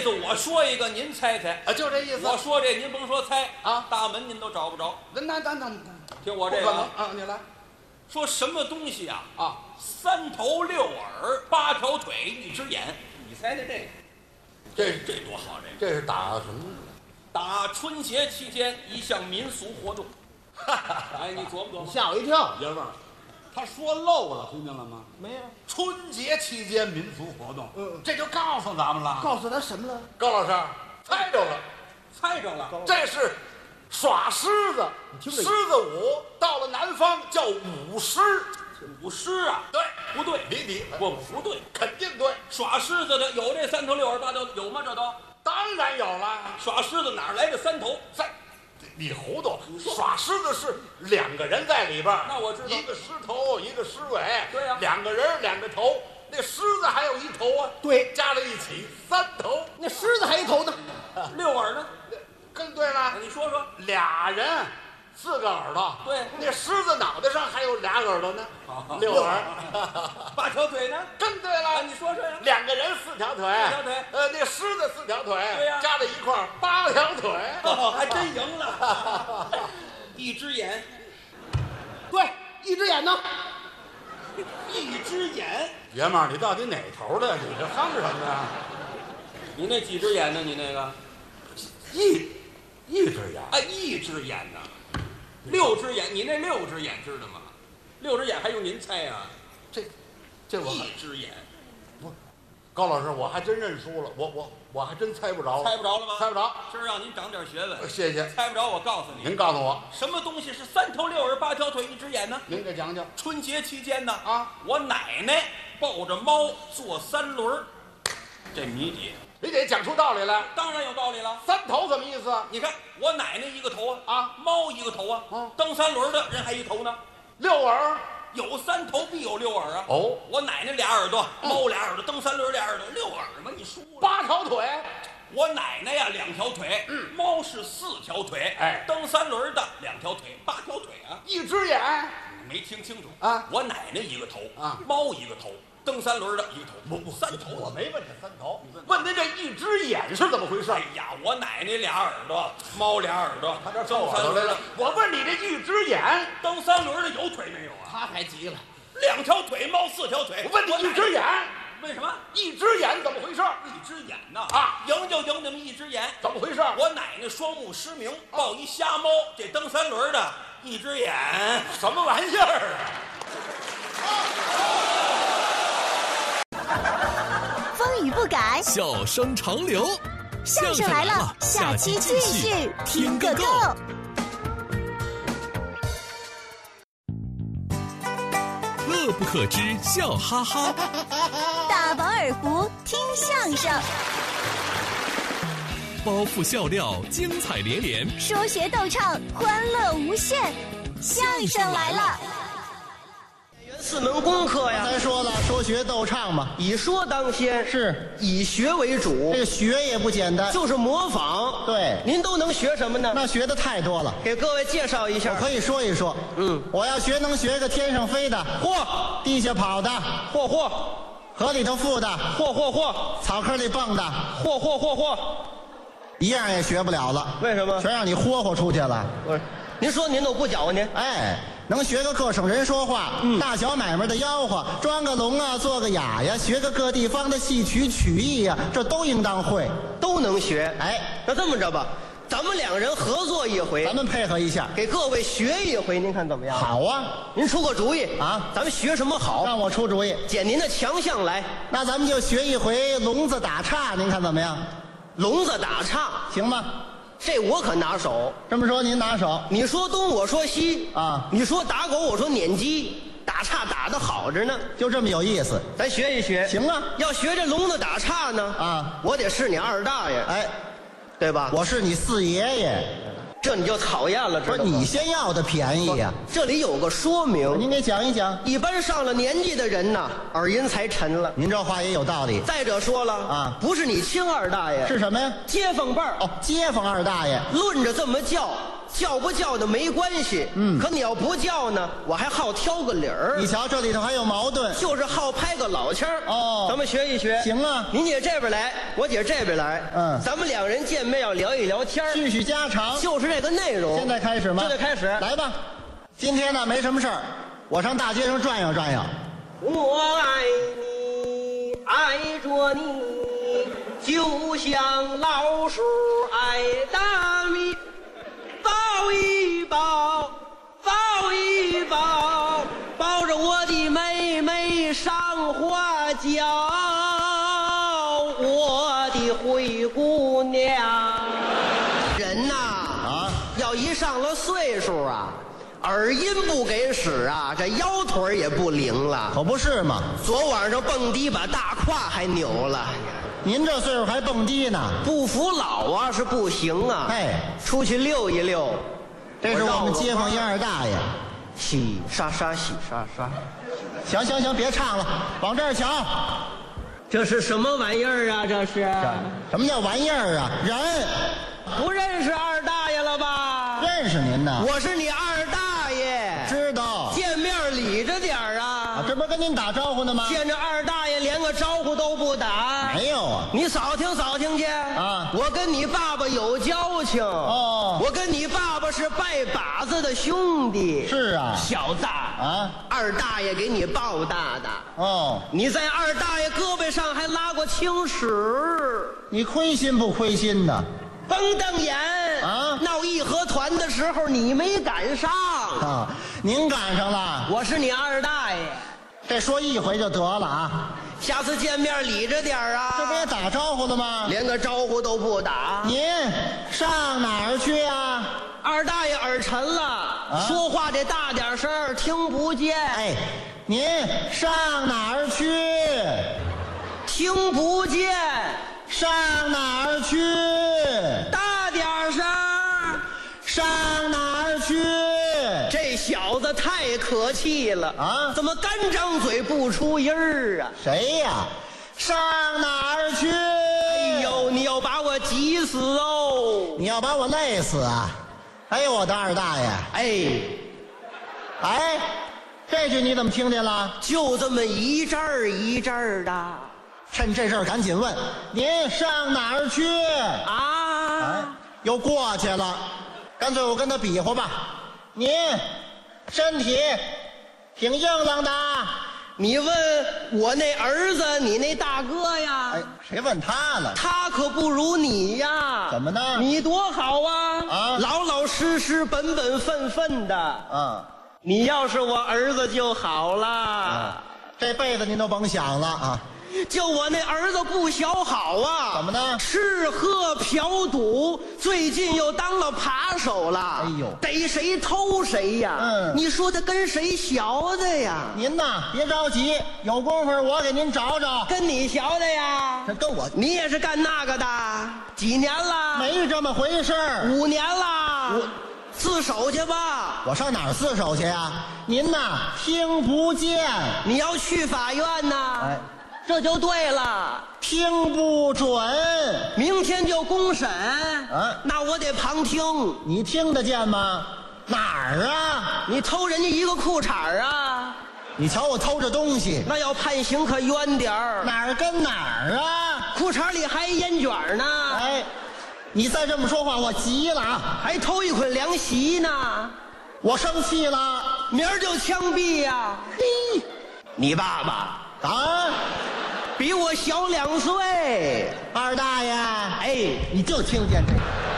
思我说一个，您猜猜啊，就这意思。 我说这您甭说猜啊， 大门您都找不着。 那听我这个啊，你来。 说什么东西啊？3头6耳8条腿1只眼，你猜猜这多好？ 这是打什么？ 打春节期间一项民俗活动。哎，你琢磨琢磨。 吓我一跳， 爷们儿，他说漏了，听见了吗？ 没有。 春节期间民俗活动，这就告诉咱们了。 告诉他什么了？ 高老师猜着了，这是耍狮子，狮子舞，到了南方叫舞狮。 舞狮啊？ 对， 不对， 离题， 不对， 肯定对。 耍狮子的有这3头6耳8条，有吗？这都当然有了。 耍狮子哪来的3头？ 你糊涂！耍狮子是2个人在里边， 那我知道， 一个狮头，一个狮尾。 对呀 ，2个人2个头，那狮子还有1头啊。 对， 加在一起3头。 那狮子还一头呢 ，6耳呢？ 更对了。 你说说 ，2人4个耳朵。 对， 那狮子脑袋上还有2耳朵呢，6耳。 8条腿呢？ 更对了。 你说说呀。 2个人4条腿。4 条腿。 那狮子4条腿。 对呀， 加在一块儿8条腿。 还真赢了。1只眼。 对，1只眼呢 ？1只眼。 爷们儿，你到底哪头的？你这哼什么呀？ 你那几只眼呢？你那个一只眼啊，1只眼呢？6只眼，你那6只眼知道吗？6只眼还用您猜啊？ 这我 1只眼。 不，高老师，我还真认输了，我还真猜不着。 猜不着了吗？ 猜不着。 今儿让您长点学问。 谢谢。 猜不着，我告诉你。 您告诉我， 什么东西是3头6耳8条腿1只眼呢？ 您给讲讲。 春节期间呢，我奶奶抱着猫坐3轮，这谜底。 你得讲出道理来。 当然有道理了。 3头什么意思？ 你看我奶奶1个头猫1个头蹬3轮的人还1头呢。 6耳， 有3头必有6耳啊。 哦， 我奶奶俩耳朵，猫俩耳朵，蹬3轮俩耳朵，6耳嘛，你输了。 8条腿。 我奶奶呀2条腿，猫是4条腿， 哎， 蹬3轮的2条腿，8条腿啊。 1只眼， 没听清楚啊？ 我奶奶1个头猫1个头。 蹬3轮的1个头，不3头， 我没问这3头，问您这1只眼是怎么回事？ 哎呀，我奶奶俩耳朵，猫俩耳朵， 他这蹬3轮的。我问你这1只眼， 蹬3轮的有腿没有啊？ 他还急了 ，2条腿，猫4条腿。 我问你1只眼， 为什么 1只眼怎么回事 ？1只眼呐赢就赢那么1只眼， 怎么回事？ 我奶奶双目失明，抱一瞎猫，这蹬3轮的1只眼， 什么玩意儿啊？ 风雨不改， 笑声长流。 相声来了，下期继续听个够。 乐不可支，笑哈哈。 大饱耳福，听相声。 包袱笑料，精彩连连。 说学逗唱，欢乐无限。相声来了。 4门功课呀， 咱说了，说学逗唱嘛， 以说当先， 是以学为主。 这个学也不简单， 就是模仿。 对， 您都能学什么呢？ 那学的太多了， 给各位介绍一下。 我可以说一说。我要学能学个天上飞的， 嚯； 地下跑的， 嚯； 河里头浮的， 嚯； 草坑里蹦的， 嚯。 一样也学不了了。 为什么？ 全让你霍出去了。 不是，您说您都不搅和您。 哎。 能学个各省人说话，大小买卖的吆喝，装个聋啊，做个哑呀，学个各地方的戏曲曲艺呀，这都应当会， 都能学。 哎， 那这么着吧，咱们2个人合作一回， 咱们配合一下， 给各位学一回，您看怎么样？ 好啊， 您出个主意啊， 咱们学什么好？ 让我出主意， 捡您的强项来。 那咱们就学一回聋子打岔，您看怎么样？ 聋子打岔行吗？ 这我可拿手。 这么说您拿手， 你说东我说西啊， 你说打狗我说撵鸡，打岔打得好着呢， 就这么有意思。 咱学一学， 行啊。 要学这聋子打岔呢啊， 我得是你二大爷， 哎， 对吧？ 我是你四爷爷， 这你就讨厌了， 不是你先要的便宜呀？ 这里有个说明， 您给讲一讲。 一般上了年纪的人呐，耳音才沉了。 您这话也有道理。 再者说了啊， 不是你亲二大爷， 是什么呀？ 街坊辈儿。 哦，街坊二大爷。 论着这么叫， 叫不叫的没关系，可你要不叫呢，我还好挑个理儿。 你瞧，这里头还有矛盾， 就是好拍个老腔儿。 哦， 咱们学一学。 行啊， 您姐这边来，我姐这边来。咱们两人见面要聊一聊天， 叙叙家常， 就是这个内容。 现在开始吗？ 现在开始， 来吧。今天呢没什么事儿，我上大街上转悠转悠。 我爱你，爱着你，就像老鼠爱大米。抱一抱，抱一抱，抱着我的妹妹上花轿，我的灰姑娘。人呐，要一上了岁数啊，耳音不给使啊，这腰腿也不灵了。 可不是嘛， 昨晚上蹦迪把大胯还扭了。 您这岁数还蹦迪呢？ 不服老啊是不行啊！ 哎， 出去溜一溜。 这是我们街坊一二大爷。 洗刷刷，洗刷刷。 行行行，别唱了，往这儿瞧。 这是什么玩意儿啊？这是？ 什么叫玩意儿啊？人。 不认识二大爷了吧？ 认识您呢。 我是你二大爷。 知道。 见面理着点儿啊！ 这不是跟您打招呼呢吗？ 见着二大爷连个招呼都不打。 没有啊。 你扫听扫听去啊！我跟你爸爸有交情哦。 我跟你爸爸是拜把子的兄弟。 是啊。 小子啊，二大爷给你抱大的哦。 你在二大爷胳膊上还拉过青史， 你亏心不亏心呢？ 甭瞪眼啊！闹义和团的时候你没赶上啊，您赶上了。 我是你二大爷， 这说一回就得了啊！ 下次见面理着点啊！ 这不也打招呼了吗？ 连个招呼都不打。 您上哪儿去啊？ 二大爷耳沉了，说话得大点声，听不见。 哎，您上哪儿去？ 听不见。 上哪儿去？ 大点声！ 上哪儿去？ 这小子太可气了啊！ 怎么干张嘴不出音儿啊？ 谁呀？上哪儿去？ 哎呦，你要把我急死哦！ 你要把我累死啊！哎呦，我的二大爷！哎，这句你怎么听见了？ 就这么一阵儿一阵儿的。 趁这事儿赶紧问，您上哪儿去啊？ 又过去了，干脆我跟他比划吧。您身体挺硬朗的。 你问我那儿子，你那大哥呀？ 哎，谁问他了？ 他可不如你呀。 怎么呢？ 你多好啊！老老实实、本本分分的。你要是我儿子就好了。 这辈子您都甭想了啊！ 就我那儿子不小好啊！ 怎么呢？ 吃喝嫖赌，最近又当了扒手了。 哎呦， 逮谁偷谁呀！你说他跟谁学的呀？ 您呐，别着急，有功夫我给您找找。 跟你学的呀？ 这跟我， 你也是干那个的？几年了？ 没这么回事儿。 5年了。自首去吧。 我上哪儿自首去呀？您呐，听不见。 你要去法院呐？这就对了， 听不准。 明天就公审，那我得旁听。 你听得见吗？哪儿啊？ 你偷人家一个裤衩啊？ 你瞧我偷着东西， 那要判刑可冤点儿。 哪儿跟哪儿啊？ 裤衩里还烟卷呢。 哎，你再这么说话，我急了啊！ 还偷一捆凉席呢， 我生气了， 明儿就枪毙呀！嘿，你爸爸啊？ 比我小2岁， 二大爷， 哎， 你就听见这个。